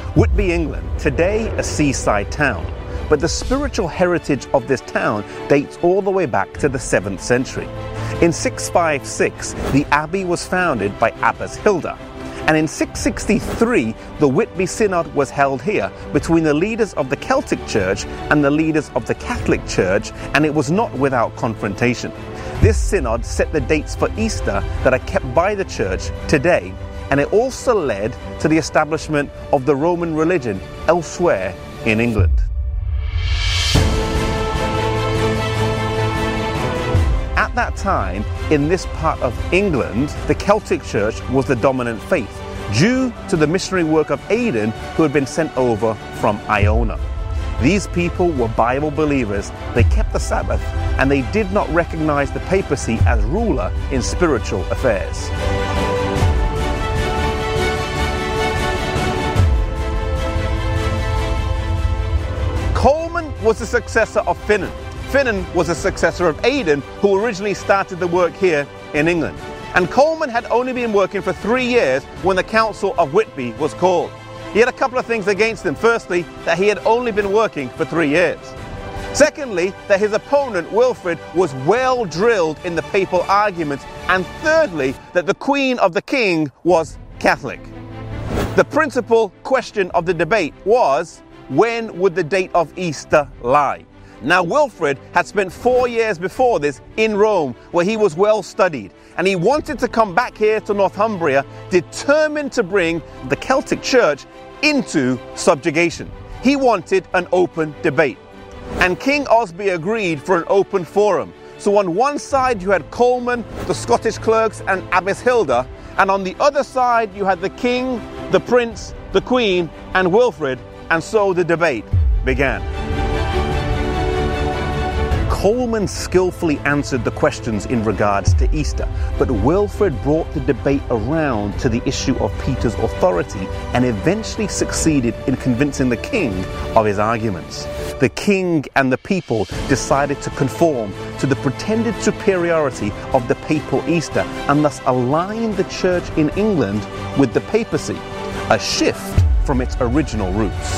Whitby, England, today a seaside town, but the spiritual heritage of this town dates all the way back to the 7th century. In 656, the abbey was founded by Abbess Hilda, and in 663, the Whitby Synod was held here between the leaders of the Celtic Church and the leaders of the Catholic Church, and it was not without confrontation. This synod set the dates for Easter that are kept by the Church today, and it also led to the establishment of the Roman religion elsewhere in England. At that time, in this part of England, the Celtic Church was the dominant faith, due to the missionary work of Aidan, who had been sent over from Iona. These people were Bible believers, they kept the Sabbath, and they did not recognize the papacy as ruler in spiritual affairs. Colman was the successor of Finan. Finan was a successor of Aidan, who originally started the work here in England. And Colman had only been working for 3 years when the Council of Whitby was called. He had a couple of things against him. Firstly, that he had only been working for 3 years. Secondly, that his opponent, Wilfrid, was well drilled in the papal arguments. And thirdly, that the Queen of the King was Catholic. The principal question of the debate was, when would the date of Easter lie? Now, Wilfrid had spent 4 years before this in Rome, where he was well studied, and he wanted to come back here to Northumbria, determined to bring the Celtic Church into subjugation. He wanted an open debate, and King Osby agreed for an open forum. So on one side you had Colman, the Scottish clerks, and Abbess Hilda, and on the other side you had the king, the prince, the queen, and Wilfrid, and so the debate began. Colman skillfully answered the questions in regards to Easter, but Wilfrid brought the debate around to the issue of Peter's authority and eventually succeeded in convincing the king of his arguments. The king and the people decided to conform to the pretended superiority of the papal Easter and thus align the church in England with the papacy, a shift from its original roots.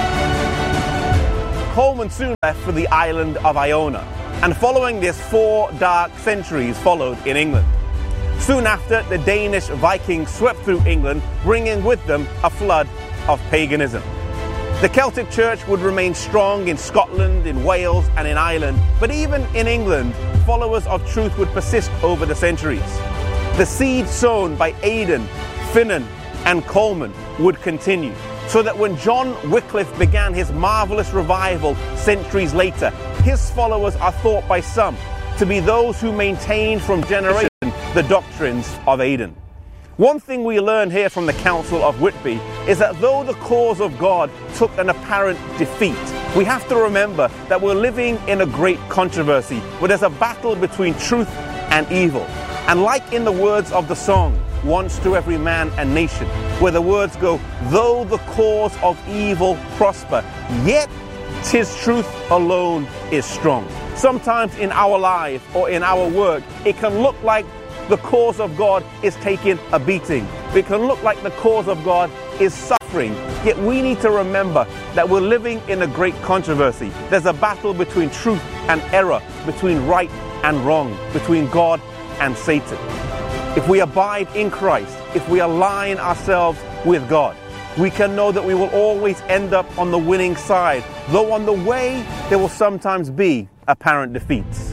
Colman soon left for the island of Iona, and following this 4 dark centuries followed in England. Soon after, the Danish Vikings swept through England, bringing with them a flood of paganism. The Celtic Church would remain strong in Scotland, in Wales, and in Ireland, but even in England, followers of truth would persist over the centuries. The seed sown by Aidan, Finan, and Colman would continue, so that when John Wycliffe began his marvelous revival centuries later, his followers are thought by some to be those who maintained from generation the doctrines of Aidan. One thing we learn here from the Council of Whitby is that though the cause of God took an apparent defeat, we have to remember that we're living in a great controversy where there's a battle between truth and evil. And like in the words of the song, Once to Every Man and Nation, where the words go, though the cause of evil prosper, yet 'tis truth alone is strong. Sometimes in our life or in our work, it can look like the cause of God is taking a beating. It can look like the cause of God is suffering. Yet we need to remember that we're living in a great controversy. There's a battle between truth and error, between right and wrong, between God and Satan. If we abide in Christ, if we align ourselves with God, we can know that we will always end up on the winning side, though on the way there will sometimes be apparent defeats.